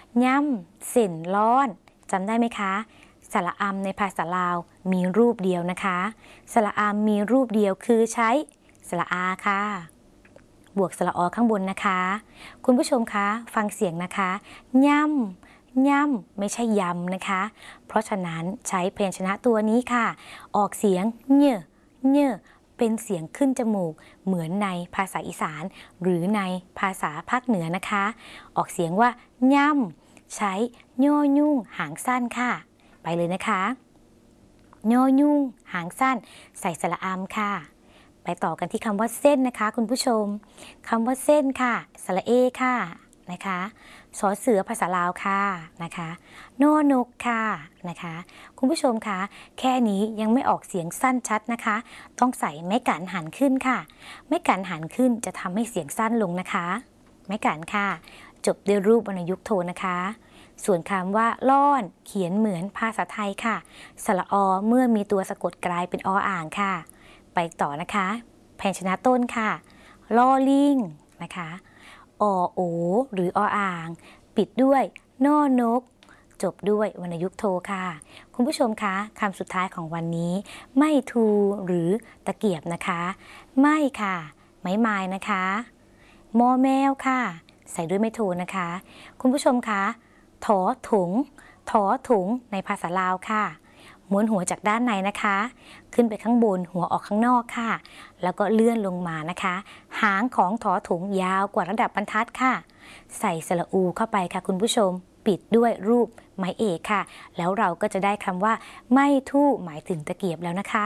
ย่ำเส้นร้อนจำได้ไหมคะสระอำในภาษาลาวมีรูปเดียวนะคะสระอำมีรูปเดียวคือใช้สระอาค่ะบวกสระอข้างบนนะคะคุณผู้ชมคะฟังเสียงนะคะย่ำไม่ใช่ยำนะคะเพราะฉะนั้นใช้พยัญชนะตัวนี้ค่ะออกเสียงเน่อเป็นเสียงขึ้นจมูกเหมือนในภาษาอีสานหรือในภาษาภาคเหนือนะคะออกเสียงว่าย่ำใช้ย่อยุ่งหางสั้นค่ะไปเลยนะคะย่อยุ่งหางสั้นใส่สระอำค่ะไปต่อกันที่คำว่าเส้นนะคะคุณผู้ชมคำว่าเส้นค่ะสระเอค่ะนะคะสอเสือภาษาลาวค่ะนะคะนอนกค่ะนะคะคุณผู้ชมคะแค่นี้ยังไม่ออกเสียงสั้นชัดนะคะต้องใส่ไม้กานหันขึ้นค่ะไม้กานหันขึ้นจะทำให้เสียงสั้นลงนะคะไม้กานค่ะจบด้วยรูปวรรณยุกต์โทนะคะส่วนคำว่าล่อนเขียนเหมือนภาษาไทยค่ะสระอเมื่อมีตัวสะกดกลายเป็นออ่างค่ะไปต่อนะคะพยัญชนะต้นค่ะลอลิงนะคะอโอหรือออ่างปิดด้วยนอนกจบด้วยวรรณยุกต์โทค่ะคุณผู้ชมคะคำสุดท้ายของวันนี้ไม่ทูหรือตะเกียบนะคะไม่ค่ะไม้ไม้นะคะมอแมวค่ะใส่ด้วยไม่โทนะคะคุณผู้ชมคะถอถุงในภาษาลาวค่ะม้วนหัวจากด้านในนะคะขึ้นไปข้างบนหัวออกข้างนอกค่ะแล้วก็เลื่อนลงมานะคะหางของถอถุงยาวกว่าระดับบรรทัดค่ะใส่สระอูเข้าไปค่ะคุณผู้ชมปิดด้วยรูปไม้เอกค่ะแล้วเราก็จะได้คำว่าไม่ทู่หมายถึงตะเกียบแล้วนะคะ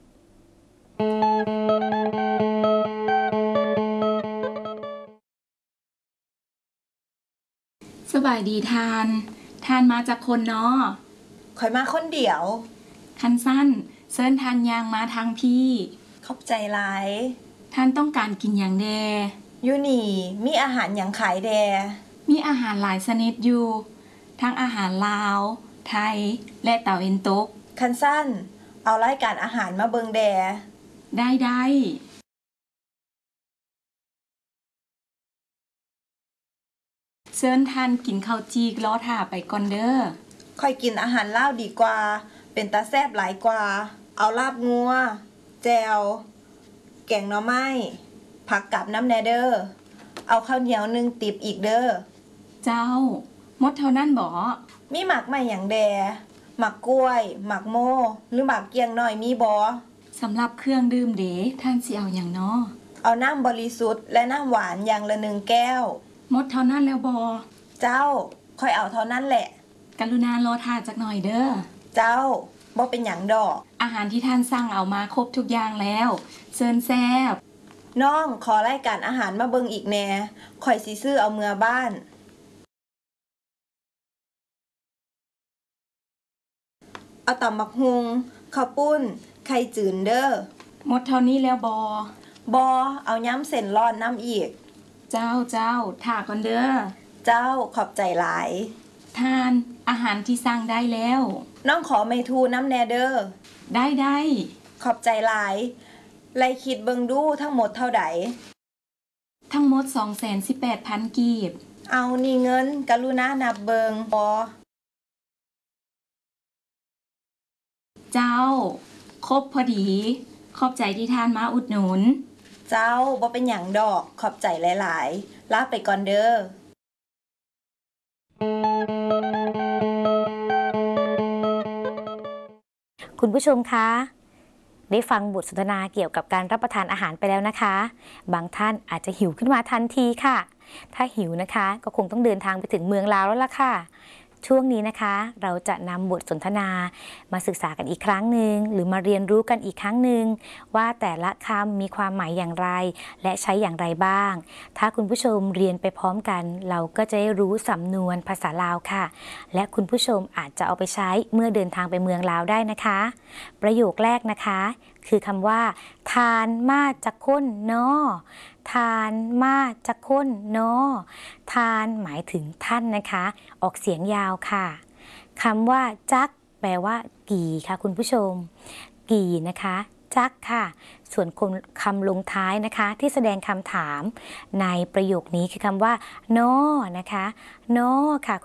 สบายดีทานมาจากคนเนาะข่อยมาคนเดียวคันสั้นเซิ้นทานยางมาทางพี่ขอบใจหลายท่านต้องการกินอย่างแดอยู่นี่มีอาหารอย่างขายแดมีอาหารหลายชนิดอยู่ทั้งอาหารลาวไทยและตะวันตกคันสั้นเอารายการอาหารมาเบิงแดได้เซิ้นท่านกินข้าวจีกล้อถ่าไปก่อนเด้อค่อยกินอาหารลาวดีกว่าเป็นตาแซ่บหลายกว่าเอาลาบงัวแจวแกงหน่อไม้ผักกับน้ำแนเด้อเอาข้าวเหนียว1ติบอีกเด้อเจ้าหมดเท่านั้นบ่มีหมักใหม่อย่างแดหมักกล้วยหมักโมหรือหมักเกียงหน่อยมีบ่สำหรับเครื่องดื่มเด้ท่านสิเอาอย่างน้อเอาน้ำบริสุทธิ์และน้ำหวานอย่างละ1แก้วหมดเท่านั้นแล้วบ่เจ้าค่อยเอาเท่านั้นแหละกรุณารอทานจักหน่อยเด้อเจ้าบ่เป็นหยังดอกอาหารที่ท่านสั่งเอามาครบทุกอย่างแล้วเชิญแซ่บน้องขอรายการอาหารมาเบิ่งอีกแน่ข่อยสิซื้อเอาเมื่อบ้านเอาตำบักฮุงข้าวปุ้นไข่จืนเด้อหมดเท่านี้แล้วบ่เอาย้ำเส้นร้อนน้ำอีกเจ้าถ่าก่อนเด้อเจ้าขอบใจหลายทานอาหารที่สั่งได้แล้วน้องขอไม่ทูน้ำแนเด้อได้ขอบใจหลายไล่คิดเบิ่งดูทั้งหมดเท่าใดทั้งหมด 218,000 กีบเอานี่เงินกรุณานับเบิ่งบ่เจ้าครบพอดีขอบใจที่ทานมาอุดหนุนเจ้าบ่เป็นหยังดอกขอบใจหลายๆลาไปก่อนเด้อคุณผู้ชมคะได้ฟังบทสนทนาเกี่ยวกับการรับประทานอาหารไปแล้วนะคะบางท่านอาจจะหิวขึ้นมาทันทีค่ะถ้าหิวนะคะก็คงต้องเดินทางไปถึงเมืองลาวแล้วล่ะค่ะช่วงนี้นะคะเราจะนำบทสนทนามาศึกษากันอีกครั้งหนึ่งหรือมาเรียนรู้กันอีกครั้งหนึ่งว่าแต่ละคำมีความหมายอย่างไรและใช้อย่างไรบ้างถ้าคุณผู้ชมเรียนไปพร้อมกันเราก็จะได้รู้สำนวนภาษาลาวค่ะและคุณผู้ชมอาจจะเอาไปใช้เมื่อเดินทางไปเมืองลาวได้นะคะประโยคแรกนะคะคือคำว่าทานมาจากคนนอทานมาจากคนนอทานหมายถึงท่านนะคะออกเสียงยาวค่ะคำว่าจักแปลว่ากี่ค่ะคุณผู้ชมกี่นะคะจักค่ะส่วนคำลงท้ายนะคะที่แสดงคำถามในประโยคนี้คือคำว่านอนะคะนอค่ะ